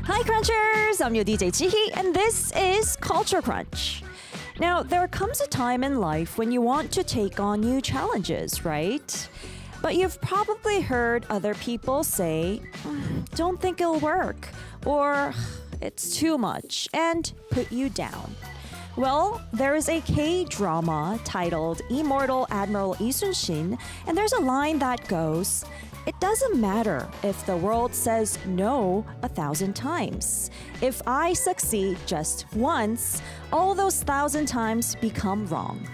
Hi Crunchers! I'm your DJ Chihi and this is Culture Crunch. Now, there comes a time in life when you want to take on new challenges, right? But you've probably heard other people say, don't think it'll work, or it's too much, and put you down. Well, there is a K-drama titled Immortal Admiral Lee Sun-shin, and there's a line that goes, "It doesn't matter if the world says no 1,000 times. If I succeed just once, all those 1,000 times become wrong."